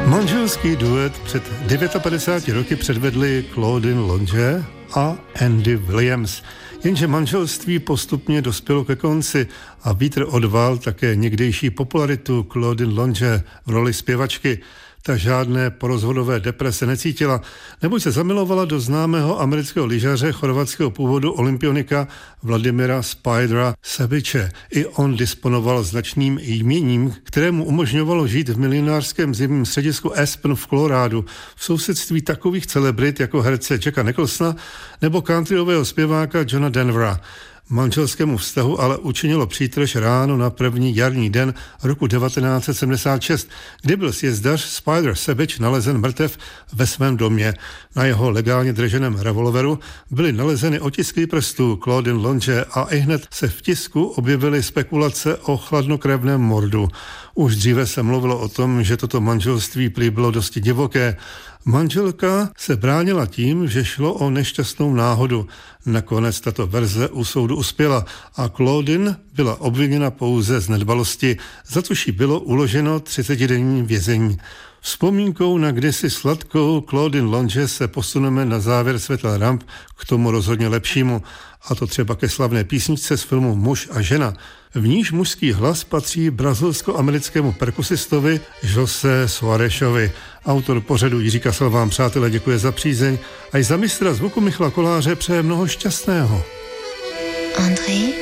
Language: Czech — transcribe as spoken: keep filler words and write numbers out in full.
Manželský duet před padesát devět roky předvedli Claudine Longe a Andy Williams. Jenže manželství postupně dospělo ke konci a vítr odval také někdejší popularitu Claudine Longe v roli zpěvačky. Ta žádné porozvodové deprese necítila, neboť se zamilovala do známého amerického lyžaře chorvatského původu olympionika Vladimira Spidera Sebiče. I on disponoval značným jměním, kterému umožňovalo žít v milionářském zimním středisku Aspen v Kolorádu v sousedství takových celebrit jako herce Jacka Nicholsona nebo countryového zpěváka Johna Denvera. Manželskému vztahu ale učinilo přítrž ráno na první jarní den roku devatenáct set sedmdesát šest, kdy byl sjezdař Spider Sebič nalezen mrtev ve svém domě. Na jeho legálně drženém revolveru byly nalezeny otisky prstů Claudine Longe a ihned se v tisku objevily spekulace o chladnokrevném mordu. Už dříve se mluvilo o tom, že toto manželství prý bylo dosti divoké. Manželka se bránila tím, že šlo o nešťastnou náhodu. Nakonec tato verze u soudu uspěla a Claudine byla obviněna pouze z nedbalosti, za což jí bylo uloženo třicetidenní vězení. Vzpomínkou na kdysi sladkou Claudine Longe se posuneme na závěr světel ramp k tomu rozhodně lepšímu, a to třeba ke slavné písničce z filmu Muž a žena. V níž mužský hlas patří brazilsko-americkému perkusistovi José Soarešovi. Autor pořadu Jiří Kasal vám, přátelé, děkuje za přízeň a i za mistra zvuku Michala Koláře přeje mnoho šťastného. André